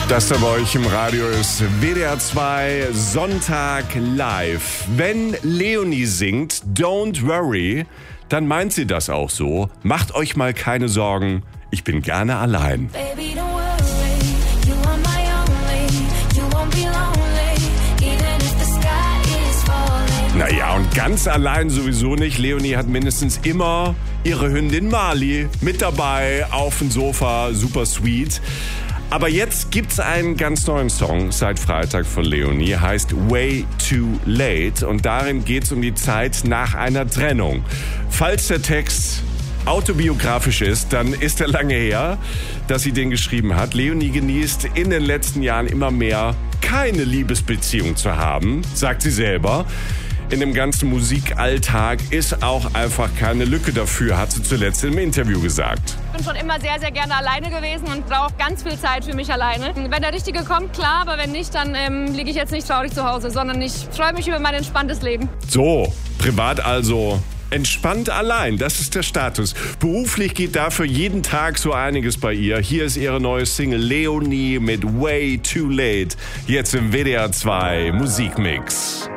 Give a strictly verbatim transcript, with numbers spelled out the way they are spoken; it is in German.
Das da bei euch im Radio ist W D R zwei Sonntag live. Wenn Leonie singt Don't Worry, dann meint sie das auch so. Macht euch mal keine Sorgen, ich bin gerne allein. Baby, don't worry, you are my only, you won't be lonely, even if the sky is falling. Naja, und ganz allein sowieso nicht. Leonie hat mindestens immer ihre Hündin Marley mit dabei auf dem Sofa, super sweet. Aber jetzt gibt's einen ganz neuen Song seit Freitag von Leonie, heißt Way Too Late, und darin geht's um die Zeit nach einer Trennung. Falls der Text autobiografisch ist, dann ist er lange her, dass sie den geschrieben hat. Leonie genießt in den letzten Jahren immer mehr, keine Liebesbeziehung zu haben, sagt sie selber. In dem ganzen Musikalltag ist auch einfach keine Lücke dafür, hat sie zuletzt im Interview gesagt. Ich bin schon immer sehr, sehr gerne alleine gewesen und brauche ganz viel Zeit für mich alleine. Wenn der Richtige kommt, klar, aber wenn nicht, dann ähm, liege ich jetzt nicht traurig zu Hause, sondern ich freue mich über mein entspanntes Leben. So, privat also entspannt allein, das ist der Status. Beruflich geht dafür jeden Tag so einiges bei ihr. Hier ist ihre neue Single Leonie mit Way Too Late, jetzt im W D R zwei Musikmix.